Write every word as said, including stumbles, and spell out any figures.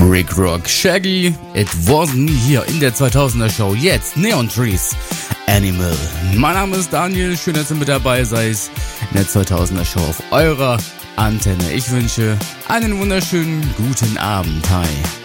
Rick Rock, Shaggy, It Wasn't Me hier in der zweitausender Show. Jetzt Neon Trees, Animal. Mein Name ist Daniel, schön, dass ihr mit dabei seid in der zweitausender Show auf eurer Antenne. Ich wünsche einen wunderschönen guten Abend. Hi.